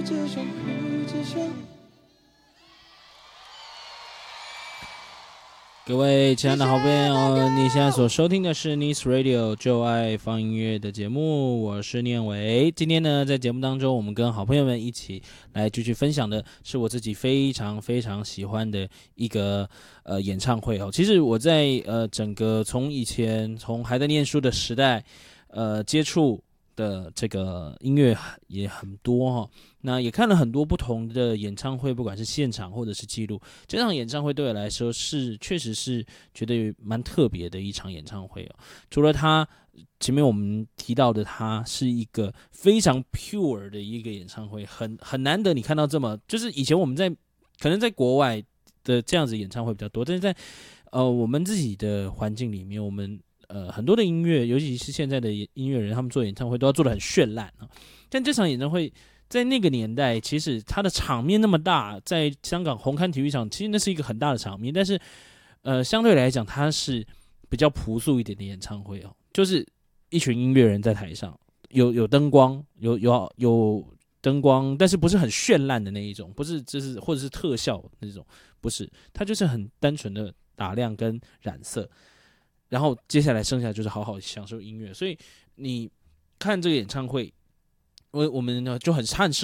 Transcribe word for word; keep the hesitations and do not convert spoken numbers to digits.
只想哭，只想。各位亲爱的好朋友，你现在所收听的是 Nice Radio 就爱放音乐的节目，我是念伟。今天呢，在节目当中，我们跟好朋友们一起来继续分享的是我自己非常非常喜欢的一个呃演唱会哦。其实我在呃整个从以前从还在念书的时代，呃接触的这个音乐也很多哈、哦，那也看了很多不同的演唱会，不管是现场或者是记录。这场演唱会对我来说是确实是觉得蛮特别的一场演唱会哦。除了它前面我们提到的，它是一个非常 pure 的一个演唱会，很很难得你看到这么，就是以前我们在可能在国外的这样子演唱会比较多，但是在呃我们自己的环境里面，我们呃，很多的音乐，尤其是现在的音乐人，他们做演唱会都要做得很绚烂啊。但这场演唱会在那个年代，其实它的场面那么大，在香港红磡体育场，其实那是一个很大的场面。但是，呃，相对来讲，它是比较朴素一点的演唱会哦，就是一群音乐人在台上，有有灯光，有有有灯光，但是不是很绚烂的那一种，不是就是或者是特效那种，不是，它就是很单纯的打亮跟染色。然后接下来剩下就是好好享受音乐，所以你看这个演唱会，我我们呢就很很适